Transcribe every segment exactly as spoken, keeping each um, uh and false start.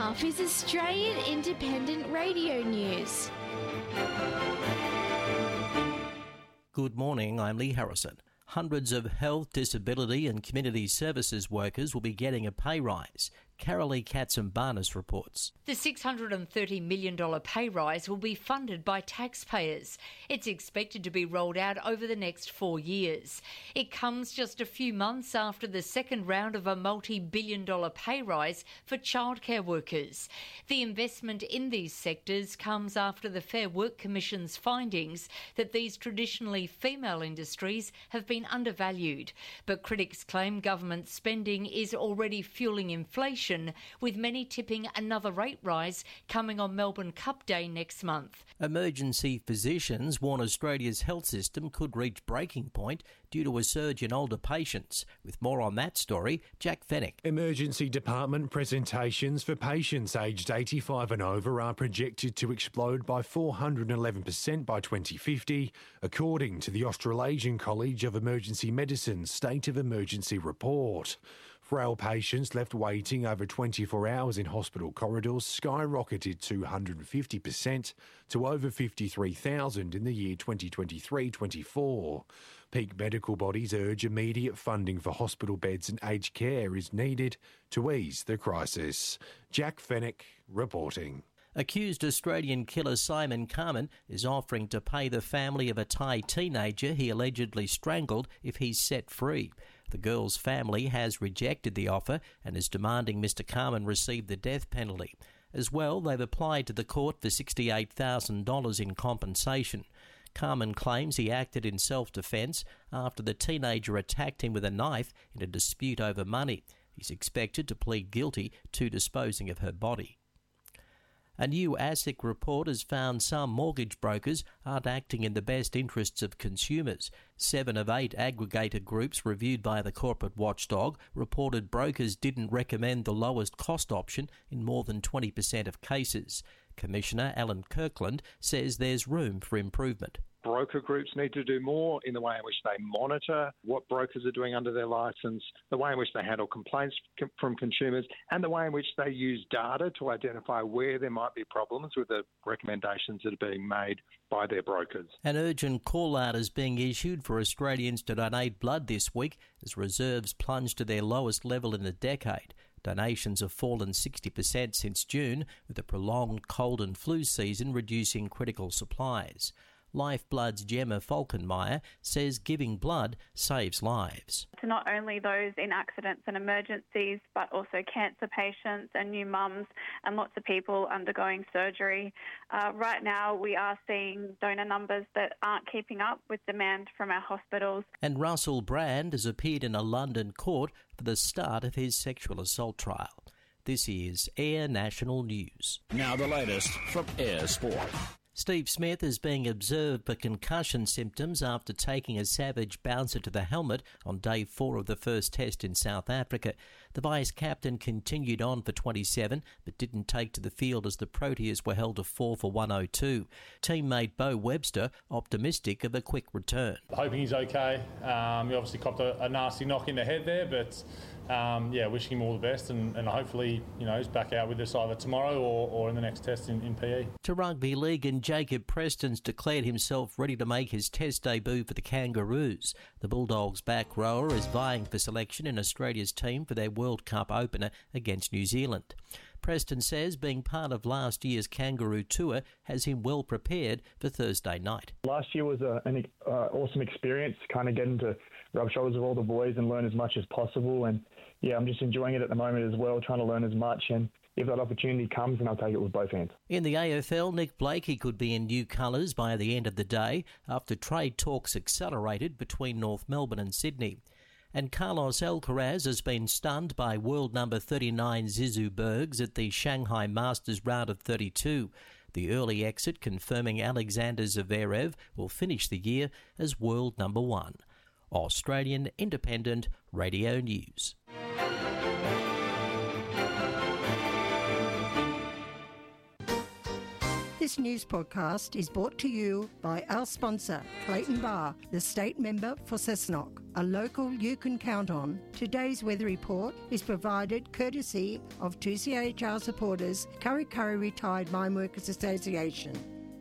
half is Australian Independent Radio News. Good morning, I'm Lee Harrison. Hundreds of health, disability and community services workers will be getting a pay rise. Carolee Katsimbarnis reports. The six hundred thirty million dollars pay rise will be funded by taxpayers. It's expected to be rolled out over the next four years. It comes just a few months after the second round of a multi-billion dollar pay rise for childcare workers. The investment in these sectors comes after the Fair Work Commission's findings that these traditionally female industries have been undervalued. But critics claim government spending is already fueling inflation, with many tipping another rate rise coming on Melbourne Cup Day next month. Emergency physicians warn Australia's health system could reach breaking point due to a surge in older patients. With more on that story, Jack Fennick. Emergency department presentations for patients aged eighty-five and over are projected to explode by four hundred eleven percent by twenty fifty, according to the Australasian College of Emergency Medicine's State of Emergency report. Frail patients left waiting over twenty-four hours in hospital corridors skyrocketed two hundred fifty percent to over fifty-three thousand in the year twenty twenty-three twenty-four. Peak medical bodies urge immediate funding for hospital beds and aged care is needed to ease the crisis. Jack Fennick reporting. Accused Australian killer Simon Carman is offering to pay the family of a Thai teenager he allegedly strangled if he's set free. The girl's family has rejected the offer and is demanding Mister Carman receive the death penalty. As well, they've applied to the court for sixty-eight thousand dollars in compensation. Carman claims he acted in self-defence after the teenager attacked him with a knife in a dispute over money. He's expected to plead guilty to disposing of her body. A new ASIC report has found some mortgage brokers aren't acting in the best interests of consumers. Seven of eight aggregator groups reviewed by the corporate watchdog reported brokers didn't recommend the lowest cost option in more than twenty percent of cases. Commissioner Alan Kirkland says there's room for improvement. Broker groups need to do more in the way in which they monitor what brokers are doing under their licence, the way in which they handle complaints from consumers, and the way in which they use data to identify where there might be problems with the recommendations that are being made by their brokers. An urgent call-out is being issued for Australians to donate blood this week as reserves plunge to their lowest level in a decade. Donations have fallen sixty percent since June, with a prolonged cold and flu season reducing critical supplies. Lifeblood's Gemma Falkenmeyer says giving blood saves lives. To not only those in accidents and emergencies, but also cancer patients and new mums and lots of people undergoing surgery. Uh, right now we are seeing donor numbers that aren't keeping up with demand from our hospitals. And Russell Brand has appeared in a London court for the start of his sexual assault trial. This is Air National News. Now the latest from Air Sport. Steve Smith is being observed for concussion symptoms after taking a savage bouncer to the helmet on day four of the first test in South Africa. The vice-captain continued on for twenty-seven, but didn't take to the field as the Proteas were held to four for one oh two. Teammate Bo Webster optimistic of a quick return. Hoping he's okay. Um, he obviously copped a, a nasty knock in the head there, but um, yeah, wishing him all the best, and, and hopefully, you know, he's back out with us either tomorrow or, or in the next test in, in P E. To rugby league, and Jacob Preston's declared himself ready to make his test debut for the Kangaroos. The Bulldogs' back rower is vying for selection in Australia's team for their World Cup opener against New Zealand. Preston says being part of last year's Kangaroo tour has him well prepared for Thursday night. Last year was a, an uh, awesome experience, kind of getting to rub shoulders with all the boys and learn as much as possible. And yeah, I'm just enjoying it at the moment as well, trying to learn as much. And if that opportunity comes, then I'll take it with both hands. In the A F L, Nick Blakey could be in new colours by the end of the day after trade talks accelerated between North Melbourne and Sydney. And Carlos Alcaraz has been stunned by world number thirty-nine Zizou Bergs at the Shanghai Masters round of thirty-two. The early exit confirming Alexander Zverev will finish the year as world number one. Australian Independent Radio News. The This news podcast is brought to you by our sponsor, Clayton Bar, the state member for Cessnock, a local you can count on. Today's weather report is provided courtesy of two C H R supporters, Kurri Kurri Retired Mine Workers Association.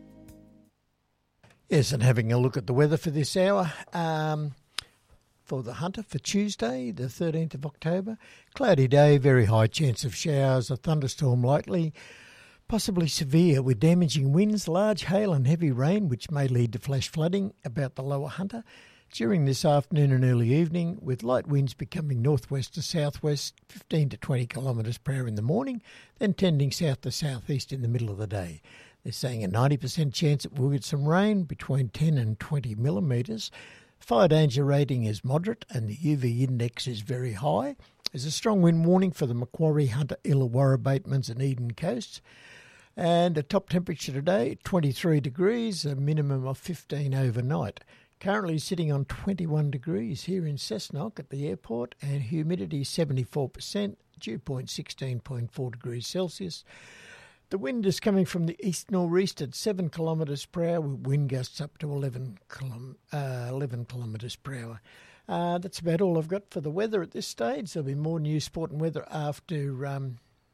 Yes, and having a look at the weather for this hour. Um, for the Hunter for Tuesday, the thirteenth of October. Cloudy day, very high chance of showers, a thunderstorm likely. Possibly severe with damaging winds, large hail and heavy rain, which may lead to flash flooding about the lower Hunter during this afternoon and early evening, with light winds becoming northwest to southwest, fifteen to twenty kilometres per hour in the morning, then tending south to southeast in the middle of the day. They're saying a ninety percent chance that we'll get some rain, between ten and twenty millimetres. Fire danger rating is moderate and the U V index is very high. There's a strong wind warning for the Macquarie, Hunter, Illawarra, Batemans and Eden coasts. And a top temperature today, twenty-three degrees, a minimum of fifteen overnight. Currently sitting on twenty-one degrees here in Cessnock at the airport, and humidity seventy-four percent, dew point sixteen point four degrees Celsius. The wind is coming from the east-northeast at seven kilometres per hour, with wind gusts up to eleven, kilom- uh, eleven kilometres per hour. Uh, that's about all I've got for the weather at this stage. There'll be more news, sport and weather after... Um,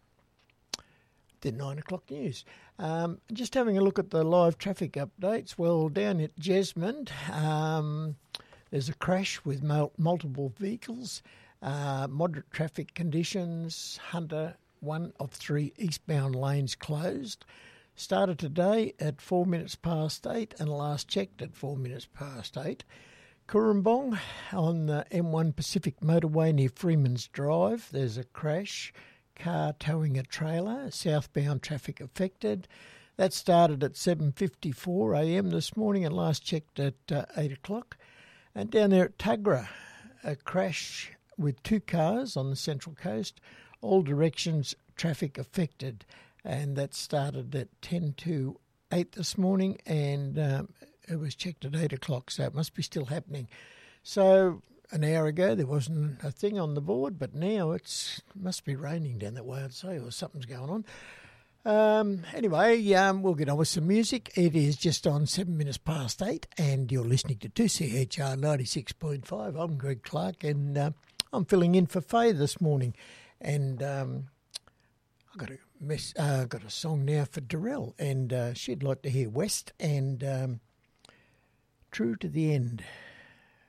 the nine o'clock news. Um, just having a look at the live traffic updates. Well, down at Jesmond, um, there's a crash with mul- multiple vehicles, uh, moderate traffic conditions, Hunter, one of three eastbound lanes closed. Started today at four minutes past eight and last checked at four minutes past eight. Cooranbong on the M one Pacific motorway near Freeman's Drive, there's a crash. Car towing a trailer, southbound traffic affected. That started at seven fifty-four a m this morning and last checked at uh, eight o'clock. And down there at Tuggerah, a crash with two cars on the Central Coast, all directions traffic affected. And that started at ten to eight this morning and um, it was checked at eight o'clock, so it must be still happening. So... An hour ago there wasn't a thing on the board, but now it's must be raining down that way, I'd say, or something's going on. Um, anyway, um, we'll get on with some music. It is just on seven minutes past eight, and you're listening to two C H R ninety-six point five. I'm Greg Clark, and uh, I'm filling in for Faye this morning. And um, I've got a, mess, uh, got a song now for Darrell, and uh, she'd like to hear West and um, True to the End.